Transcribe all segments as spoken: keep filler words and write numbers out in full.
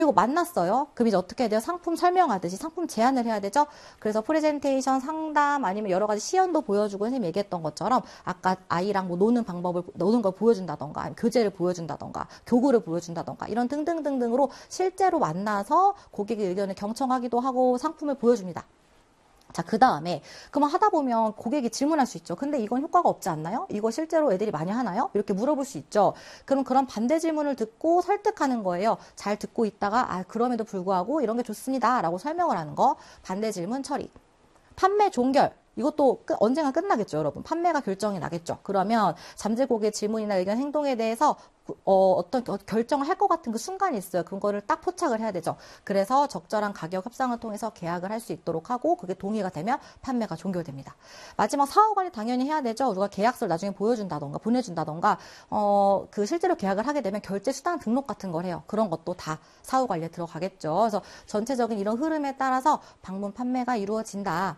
그리고 만났어요. 그럼 이제 어떻게 해야 돼요? 상품 설명하듯이 상품 제안을 해야 되죠? 그래서 프레젠테이션, 상담, 아니면 여러 가지 시연도 보여주고 선생님이 얘기했던 것처럼 아까 아이랑 뭐 노는 방법을, 노는 걸 보여준다던가, 아니면 교재를 보여준다던가, 교구를 보여준다던가, 이런 등등등등으로 실제로 만나서 고객의 의견을 경청하기도 하고 상품을 보여줍니다. 자, 그 다음에, 그만 하다 보면 고객이 질문할 수 있죠. 근데 이건 효과가 없지 않나요? 이거 실제로 애들이 많이 하나요? 이렇게 물어볼 수 있죠. 그럼 그런 반대 질문을 듣고 설득하는 거예요. 잘 듣고 있다가, 아, 그럼에도 불구하고 이런 게 좋습니다. 라고 설명을 하는 거. 반대 질문 처리. 판매 종결. 이것도 끝, 언젠가 끝나겠죠, 여러분. 판매가 결정이 나겠죠. 그러면 잠재 고객의 질문이나 의견, 행동에 대해서 어, 어떤 결정을 할 것 같은 그 순간이 있어요. 그거를 딱 포착을 해야 되죠. 그래서 적절한 가격 협상을 통해서 계약을 할 수 있도록 하고 그게 동의가 되면 판매가 종결됩니다. 마지막 사후 관리 당연히 해야 되죠. 우리가 계약서를 나중에 보여준다던가 보내준다던가 어, 그 실제로 계약을 하게 되면 결제 수당 등록 같은 걸 해요. 그런 것도 다 사후 관리에 들어가겠죠. 그래서 전체적인 이런 흐름에 따라서 방문 판매가 이루어진다.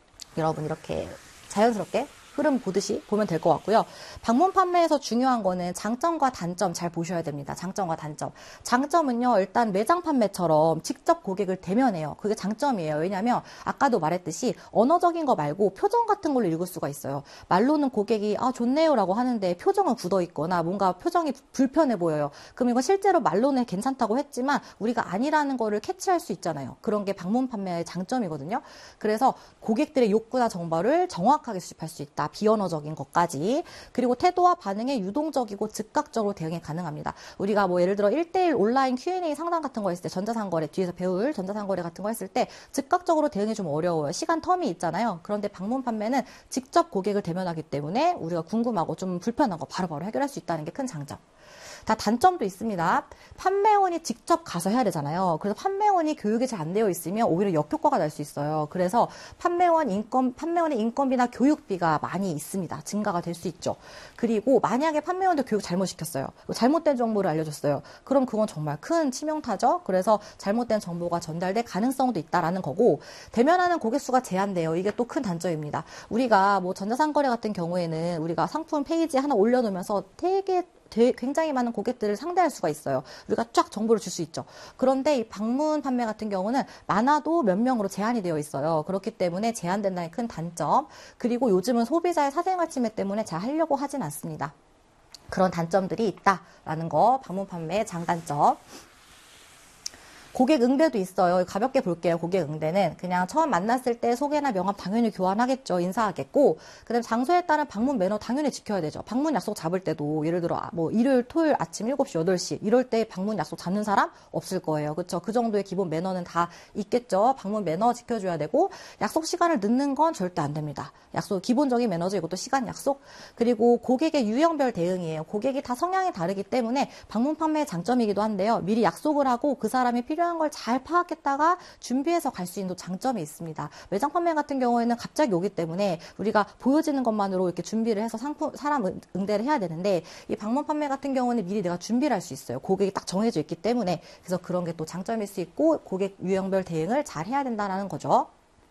여러분 이렇게 자연스럽게 흐름 보듯이 보면 될 것 같고요. 방문 판매에서 중요한 거는 장점과 단점 잘 보셔야 됩니다. 장점과 단점. 장점은요, 일단 매장 판매처럼 직접 고객을 대면해요. 그게 장점이에요. 왜냐하면 아까도 말했듯이 언어적인 거 말고 표정 같은 걸로 읽을 수가 있어요. 말로는 고객이 아 좋네요 라고 하는데 표정은 굳어 있거나 뭔가 표정이 불편해 보여요. 그럼 이거 실제로 말로는 괜찮다고 했지만 우리가 아니라는 거를 캐치할 수 있잖아요. 그런 게 방문 판매의 장점이거든요. 그래서 고객들의 욕구나 정보를 정확하게 수집할 수 있다. 비언어적인 것까지. 그리고 태도와 반응에 유동적이고 즉각적으로 대응이 가능합니다. 우리가 뭐 예를 들어 일 대일 온라인 큐 앤 에이 상담 같은 거 했을 때 전자상거래 뒤에서 배울 전자상거래 같은 거 했을 때 즉각적으로 대응이 좀 어려워요. 시간 텀이 있잖아요. 그런데 방문 판매는 직접 고객을 대면하기 때문에 우리가 궁금하고 좀 불편한 거 바로바로 해결할 수 있다는 게 큰 장점. 다 단점도 있습니다. 판매원이 직접 가서 해야 되잖아요. 그래서 판매원이 교육이 잘 안 되어 있으면 오히려 역효과가 날 수 있어요. 그래서 판매원 인건, 판매원의 인건비나 교육비가 많이 있습니다. 증가가 될 수 있죠. 그리고 만약에 판매원도 교육 잘못 시켰어요. 잘못된 정보를 알려줬어요. 그럼 그건 정말 큰 치명타죠. 그래서 잘못된 정보가 전달될 가능성도 있다라는 거고, 대면하는 고객 수가 제한돼요. 이게 또 큰 단점입니다. 우리가 뭐 전자상거래 같은 경우에는 우리가 상품 페이지 하나 올려놓으면서 되게 굉장히 많은 고객들을 상대할 수가 있어요. 우리가 쫙 정보를 줄 수 있죠. 그런데 이 방문 판매 같은 경우는 많아도 몇 명으로 제한이 되어 있어요. 그렇기 때문에 제한된다는 큰 단점. 그리고 요즘은 소비자의 사생활 침해 때문에 잘 하려고 하진 않습니다. 그런 단점들이 있다라는 거, 방문 판매의 장단점. 고객 응대도 있어요. 가볍게 볼게요. 고객 응대는 그냥 처음 만났을 때 소개나 명함 당연히 교환하겠죠. 인사하겠고, 그다음 장소에 따른 방문 매너 당연히 지켜야 되죠. 방문 약속 잡을 때도 예를 들어 뭐 일요일, 토요일 아침 일곱 시, 여덟 시 이럴 때 방문 약속 잡는 사람 없을 거예요. 그렇죠? 그 정도의 기본 매너는 다 있겠죠. 방문 매너 지켜줘야 되고, 약속 시간을 늦는 건 절대 안 됩니다. 약속 기본적인 매너죠. 이것도 시간 약속. 그리고 고객의 유형별 대응이에요. 고객이 다 성향이 다르기 때문에 방문 판매의 장점이기도 한데요. 미리 약속을 하고 그 사람이 필요 필요한 걸 잘 파악했다가 준비해서 갈 수 있는 장점이 있습니다. 매장 판매 같은 경우에는 갑자기 오기 때문에 우리가 보여지는 것만으로 이렇게 준비를 해서 상품, 사람 응대를 해야 되는데, 이 방문 판매 같은 경우는 미리 내가 준비를 할 수 있어요. 고객이 딱 정해져 있기 때문에. 그래서 그런 게 또 장점일 수 있고, 고객 유형별 대응을 잘 해야 된다는 거죠.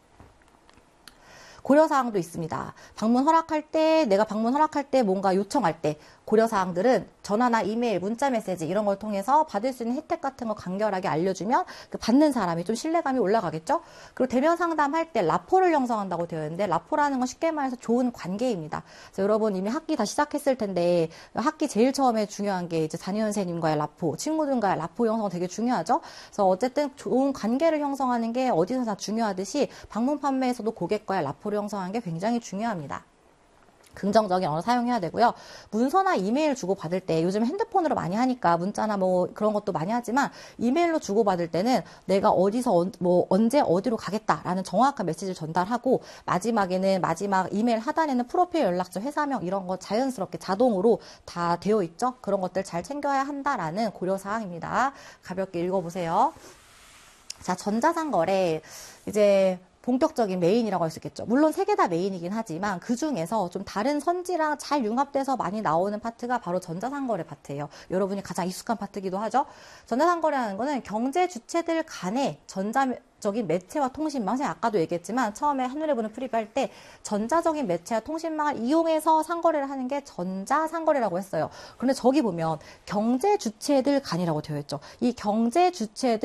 고려사항도 있습니다. 방문 허락할 때, 내가 방문 허락할 때 뭔가 요청할 때 고려사항들은 전화나 이메일, 문자 메시지 이런 걸 통해서 받을 수 있는 혜택 같은 거 간결하게 알려주면 그 받는 사람이 좀 신뢰감이 올라가겠죠? 그리고 대면 상담할 때 라포를 형성한다고 되어 있는데, 라포라는 건 쉽게 말해서 좋은 관계입니다. 그래서 여러분 이미 학기 다 시작했을 텐데, 학기 제일 처음에 중요한 게 이제 담임 선생님과의 라포, 친구들과의 라포 형성 되게 중요하죠? 그래서 어쨌든 좋은 관계를 형성하는 게 어디서나 중요하듯이 방문 판매에서도 고객과의 라포를 형성하는 게 굉장히 중요합니다. 긍정적인 언어 사용해야 되고요. 문서나 이메일 주고받을 때, 요즘 핸드폰으로 많이 하니까 문자나 뭐 그런 것도 많이 하지만, 이메일로 주고받을 때는 내가 어디서 뭐 언제 어디로 가겠다라는 정확한 메시지를 전달하고, 마지막에는 마지막 이메일 하단에는 프로필 연락처, 회사명 이런 거 자연스럽게 자동으로 다 되어 있죠. 그런 것들 잘 챙겨야 한다라는 고려사항입니다. 가볍게 읽어보세요. 자, 전자상거래 이제 본격적인 메인이라고 할 수 있겠죠. 물론 세 개 다 메인이긴 하지만 그 중에서 좀 다른 선지랑 잘 융합돼서 많이 나오는 파트가 바로 전자상거래 파트예요. 여러분이 가장 익숙한 파트기도 하죠. 전자상거래라는 거는 경제 주체들 간의 전자적인 매체와 통신망, 제가 아까도 얘기했지만 처음에 한눈에 보는 프리뷰 할 때 전자적인 매체와 통신망을 이용해서 상거래를 하는 게 전자상거래라고 했어요. 그런데 저기 보면 경제 주체들 간이라고 되어 있죠. 이 경제 주체들